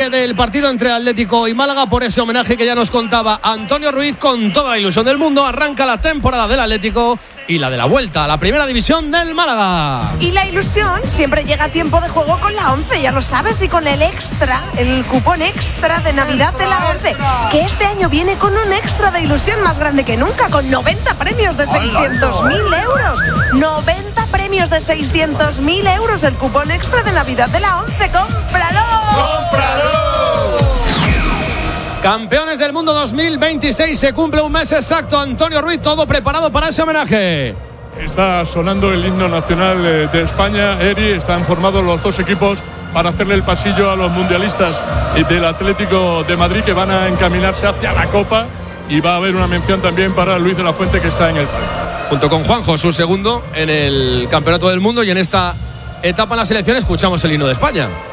del partido entre Atlético y Málaga, por ese homenaje que ya nos contaba Antonio Ruiz. Con toda la ilusión del mundo arranca la temporada del Atlético y la de la vuelta a la primera división del Málaga. Y la ilusión siempre llega a tiempo de juego con la 11, ya lo sabes, y con el extra, el cupón extra de Navidad de la 11, que este año viene con un extra de ilusión más grande que nunca, con 90 premios de 600.000 euros. 90 premios de 600.000 euros, el cupón extra de Navidad de la 11. ¡Cómpralo! ¡Cómpralo! Campeones del mundo 2026, se cumple un mes exacto. Antonio Ruiz, todo preparado para ese homenaje. Está sonando el himno nacional de España, Eri. Están formados los dos equipos para hacerle el pasillo a los mundialistas del Atlético de Madrid, que van a encaminarse hacia la Copa, y va a haber una mención también para Luis de la Fuente, que está en el palco. Junto con Juanjo, su segundo en el Campeonato del Mundo, y en esta etapa en la selección escuchamos el himno de España.